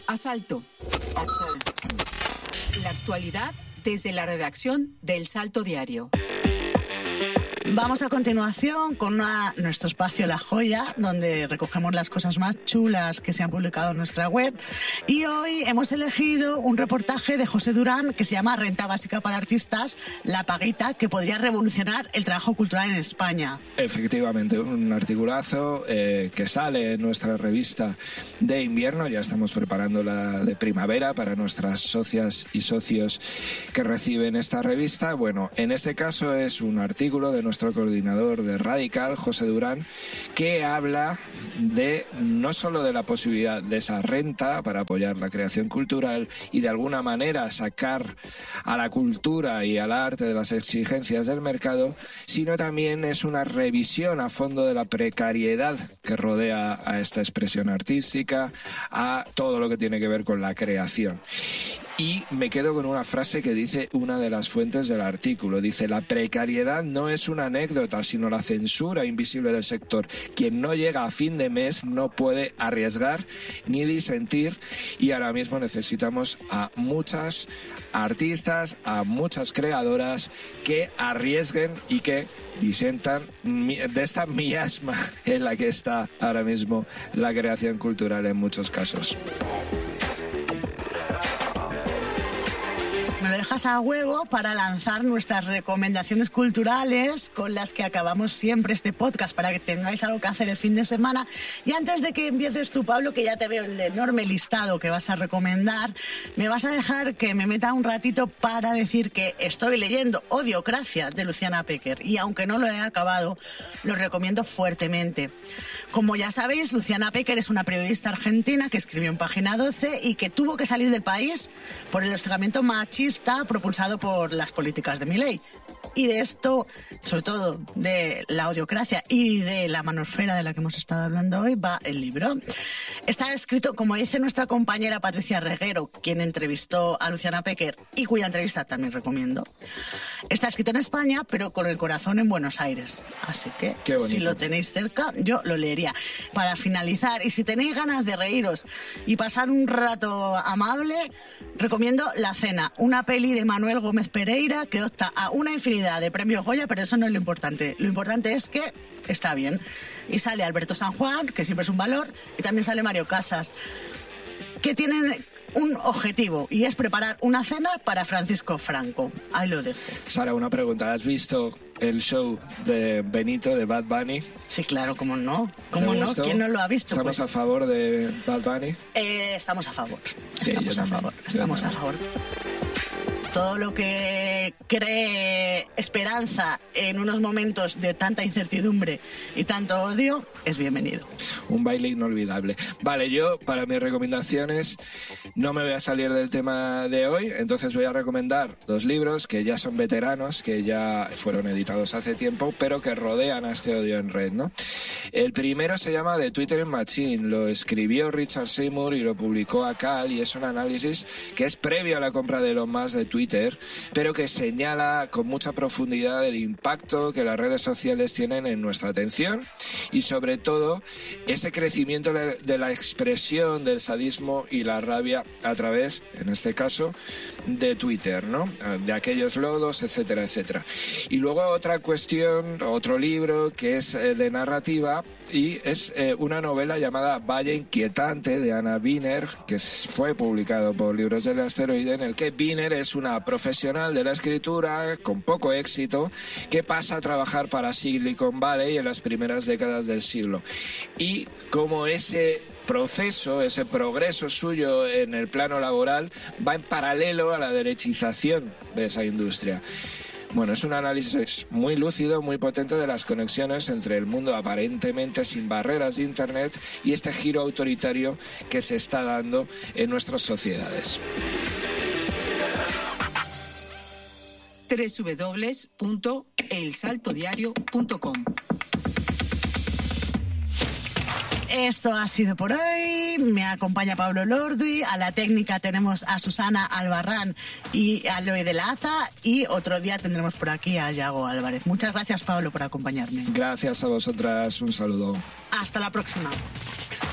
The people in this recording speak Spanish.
Asalto. La actualidad desde la redacción del Salto Diario. Vamos a continuación con nuestro espacio La Joya, donde recogemos las cosas más chulas que se han publicado en nuestra web. Y hoy hemos elegido un reportaje de José Durán que se llama Renta Básica para Artistas, la paguita que podría revolucionar el trabajo cultural en España. Efectivamente, un articulazo que sale en nuestra revista de invierno. Ya estamos preparando la de primavera para nuestras socias y socios que reciben esta revista. Bueno, en este caso es un artículo de nuestro coordinador de Radical, José Durán, que habla de no solo de la posibilidad de esa renta para apoyar la creación cultural y de alguna manera sacar a la cultura y al arte de las exigencias del mercado, sino también es una revisión a fondo de la precariedad que rodea a esta expresión artística, a todo lo que tiene que ver con la creación. Y me quedo con una frase que dice una de las fuentes del artículo. Dice: la precariedad no es una anécdota, sino la censura invisible del sector. Quien no llega a fin de mes no puede arriesgar ni disentir, y ahora mismo necesitamos a muchas artistas, a muchas creadoras que arriesguen y que disentan de esta miasma en la que está ahora mismo la creación cultural en muchos casos. Me lo dejas a huevo para lanzar nuestras recomendaciones culturales con las que acabamos siempre este podcast, para que tengáis algo que hacer el fin de semana. Y antes de que empieces tú, Pablo, que ya te veo el enorme listado que vas a recomendar, me vas a dejar que me meta un ratito para decir que estoy leyendo Odiocracia de Luciana Pecker, y aunque no lo he acabado, lo recomiendo fuertemente. Como ya sabéis, Luciana Pecker es una periodista argentina que escribió en Página 12 y que tuvo que salir del país por el hostigamiento machista propulsado por las políticas de Milei. Y de esto, sobre todo de la odiocracia y de la manosfera de la que hemos estado hablando hoy, va el libro. Está escrito, como dice nuestra compañera Patricia Reguero, quien entrevistó a Luciana Pecker y cuya entrevista también recomiendo. Está escrito en España, pero con el corazón en Buenos Aires. Así que, si lo tenéis cerca, yo lo leería. Para finalizar, y si tenéis ganas de reíros y pasar un rato amable, recomiendo La Cena, una peli de Manuel Gómez Pereira que opta a una infinidad de premios Goya, pero eso no es lo importante. Lo importante es que está bien. Y sale Alberto San Juan, que siempre es un valor, y también sale Mario Casas, que tienen un objetivo, y es preparar una cena para Francisco Franco. Ahí lo dejo. Sara, una pregunta. ¿Has visto el show de Benito, de Bad Bunny? Sí, claro, ¿cómo no? ¿Cómo no? ¿Quién no lo ha visto? ¿Estamos a favor de Bad Bunny? Estamos a favor. Sí, estamos a favor. Estamos a favor. Todo lo que cree esperanza en unos momentos de tanta incertidumbre y tanto odio es bienvenido. Un baile inolvidable. Vale, yo para mis recomendaciones no me voy a salir del tema de hoy, entonces voy a recomendar 2 libros que ya son veteranos, que ya fueron editados hace tiempo, pero que rodean a este odio en red, ¿no? El primero se llama The Twittering Machine, lo escribió Richard Seymour y lo publicó Akal, y es un análisis que es previo a la compra de Elon Musk de Twitter, pero que señala con mucha profundidad el impacto que las redes sociales tienen en nuestra atención y sobre todo ese crecimiento de la expresión del sadismo y la rabia a través, en este caso, de Twitter, ¿no? De aquellos lodos, etcétera, etcétera. Y luego otra cuestión, otro libro que es de narrativa, y es una novela llamada Valle Inquietante de Anna Wiener, que fue publicado por Libros del Asteroide, en el que Wiener es una profesional de la escritura con poco éxito que pasa a trabajar para Silicon Valley en las primeras décadas del siglo. Y como ese proceso, ese progreso suyo en el plano laboral va en paralelo a la derechización de esa industria. Bueno, es un análisis muy lúcido, muy potente de las conexiones entre el mundo aparentemente sin barreras de Internet y este giro autoritario que se está dando en nuestras sociedades. www.elsaltodiario.com. Esto ha sido por hoy. Me acompaña Pablo Lordi. A la técnica tenemos a Susana Albarrán y a Loe de la Aza. Y otro día tendremos por aquí a Yago Álvarez. Muchas gracias, Pablo, por acompañarme. Gracias a vosotras. Un saludo. Hasta la próxima.